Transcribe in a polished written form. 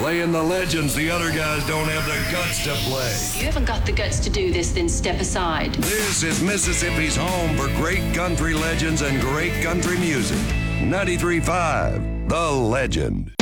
Playing the legends the other guys don't have the guts to play. You haven't got the guts to do this, then step aside. This is Mississippi's home for great country legends and great country music. 93.5, The Legend.